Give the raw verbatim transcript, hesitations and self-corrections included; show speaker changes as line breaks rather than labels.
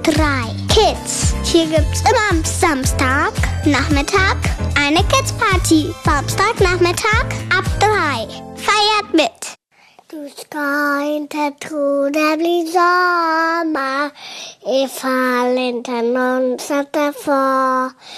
drei. Kids. Hier gibt's immer am Samstag, Nachmittag eine Kids Party. Samstag, Nachmittag ab drei. Feiert mit. Du skyinte through the blue summer, if I lent an answer for